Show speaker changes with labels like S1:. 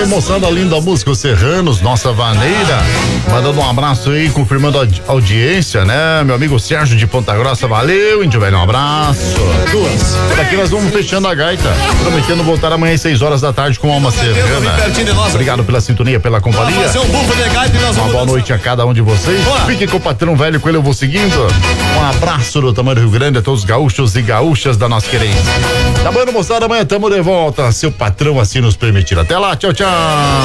S1: aí, moçada linda, música Serranos, nossa vaneira, mandando um abraço aí, confirmando a audiência, né? Meu amigo Sérgio de Ponta Grossa, valeu, índio velho, um abraço. Daqui nós vamos fechando a gaita, prometendo voltar amanhã às 6 horas da tarde com Alma Serrana. Obrigado pela sintonia, pela companhia. Uma boa noite a cada um de vocês. Fique com o patrão velho, com ele eu vou seguindo. Um abraço do tamanho do Rio Grande a todos os gaúchos e gaúchas da nossa querência. Tá bom, moçada, amanhã tamo de volta, seu patrão assim nos permitir. Até lá, tchau, tchau.